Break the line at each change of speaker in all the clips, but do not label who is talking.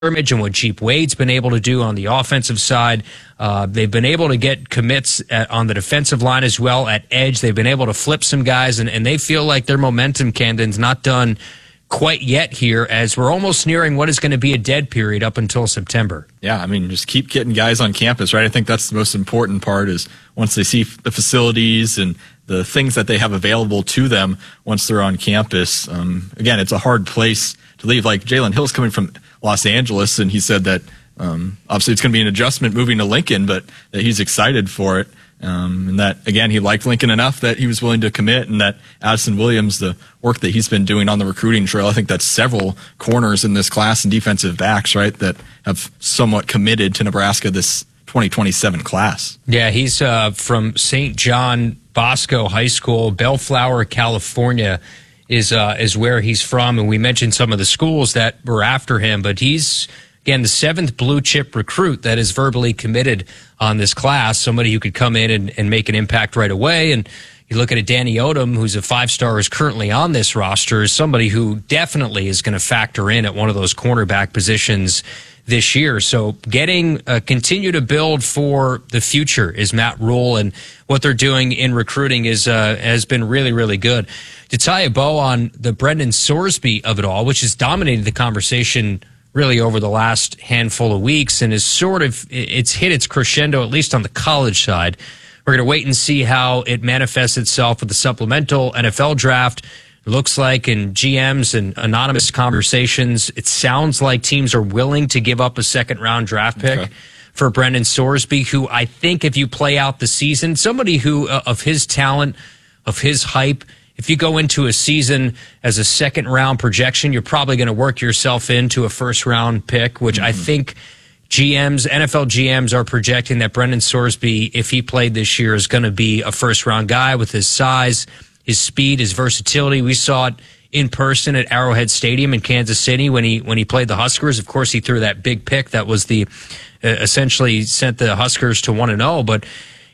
scrimmage and what Jeep Wade's been able to do on the offensive side. They've been able to get commits on the defensive line as well at edge. They've been able to flip some guys, and they feel like their momentum, Camden's not done quite yet here, as we're almost nearing what is going to be a dead period up until September.
Yeah, I mean, just keep getting guys on campus, right? I think that's the most important part, is once they see the facilities and the things that they have available to them once they're on campus. Again, it's a hard place to leave. Like Jalen Hill's coming from Los Angeles, and he said that obviously it's going to be an adjustment moving to Lincoln, but that he's excited for it. And that, again, he liked Lincoln enough that he was willing to commit, and that Addison Williams, the work that he's been doing on the recruiting trail, I think that's several corners in this class and defensive backs, right, that have somewhat committed to Nebraska this 2027 class.
Yeah, he's from St. John Bosco High School, Bellflower, California is where he's from. And we mentioned some of the schools that were after him, but he's, again, the 7th blue chip recruit that is verbally committed on this class, somebody who could come in and make an impact right away. And you look at a Danny Odom, who's a 5-star, is currently on this roster, is somebody who definitely is going to factor in at one of those cornerback positions this year. So continue to build for the future is Matt Rule, and what they're doing in recruiting has been really, really good. To tie a bow on the Brendan Sorsby of it all, which has dominated the conversation really over the last handful of weeks, and it's hit its crescendo, at least on the college side. We're going to wait and see how it manifests itself with the supplemental NFL draft. It looks like in GMs and anonymous conversations, it sounds like teams are willing to give up a second-round draft pick for Brendan Sorsby, who I think if you play out the season, somebody who of his talent, of his hype, if you go into a season as a second-round projection, you're probably going to work yourself into a first-round pick, which I think NFL GMs are projecting that Brendan Sorsby, if he played this year, is going to be a first-round guy with his size, his speed, his versatility. We saw it in person at Arrowhead Stadium in Kansas City when he played the Huskers. Of course, he threw that big pick that was essentially sent the Huskers to 1-0, but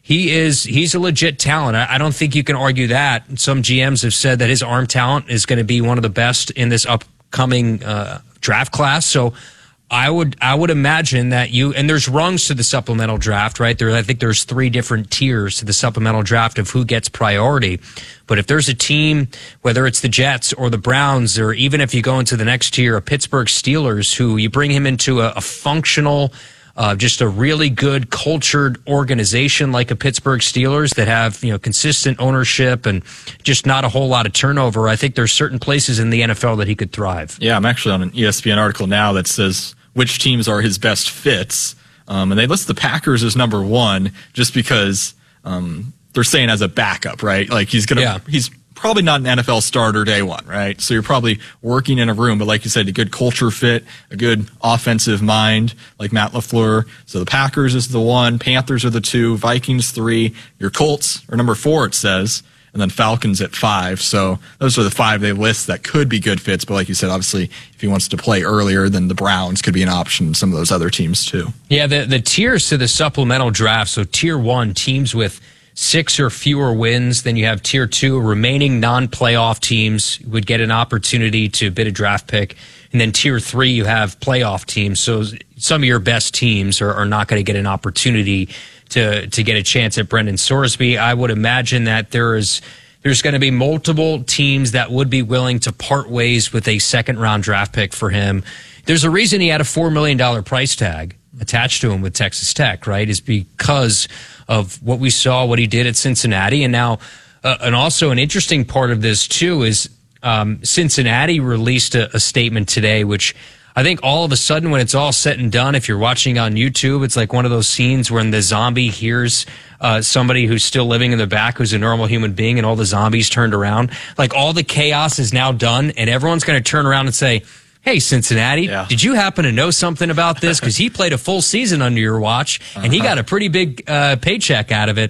he's a legit talent. I don't think you can argue that. Some GMs have said that his arm talent is going to be one of the best in this upcoming draft class. So I would imagine that and there's rungs to the supplemental draft, right? I think there's 3 different tiers to the supplemental draft of who gets priority. But if there's a team, whether it's the Jets or the Browns, or even if you go into the next tier, a Pittsburgh Steelers, who you bring him into a functional, just a really good cultured organization like a Pittsburgh Steelers that have, consistent ownership and just not a whole lot of turnover. I think there's certain places in the NFL that he could thrive. Yeah,
I'm actually on an ESPN article now that says which teams are his best fits. And they list the Packers as number 1 just because they're saying as a backup, right? Like he's probably not an NFL starter day one, right? So you're probably working in a room, but like you said, a good culture fit, a good offensive mind like Matt LaFleur. So the Packers is the 1, Panthers are the 2, Vikings 3, your Colts are number 4, it says, and then Falcons at 5. So those are the 5 they list that could be good fits. But like you said, obviously, if he wants to play earlier, then the Browns could be an option, some of those other teams too.
Yeah, the tiers to the supplemental draft. So tier 1, teams with 6 or fewer wins. Then you have tier 2, remaining non-playoff teams would get an opportunity to bid a draft pick. And then tier 3, you have playoff teams. So some of your best teams are not going to get an opportunity to get a chance at Brendan Sorsby. I would imagine that there's going to be multiple teams that would be willing to part ways with a second-round draft pick for him. There's a reason he had a $4 million price tag attached to him with Texas Tech, right, is because of what we saw, what he did at Cincinnati. And now, and also an interesting part of this, too, is Cincinnati released a statement today, which I think all of a sudden when it's all said and done, if you're watching on YouTube, it's like one of those scenes when the zombie hears somebody who's still living in the back who's a normal human being and all the zombies turned around. Like all the chaos is now done and everyone's going to turn around and say, hey, Cincinnati, did you happen to know something about this? Because he played a full season under your watch, and he got a pretty big paycheck out of it.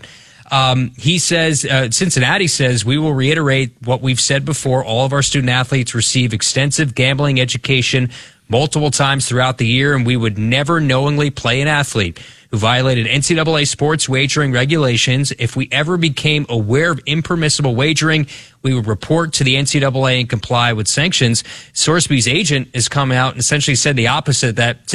He says, Cincinnati says, we will reiterate what we've said before. All of our student athletes receive extensive gambling education multiple times throughout the year, and we would never knowingly play an athlete who violated NCAA sports wagering regulations. If we ever became aware of impermissible wagering, we would report to the NCAA and comply with sanctions. Sorsby's agent has come out and essentially said the opposite, that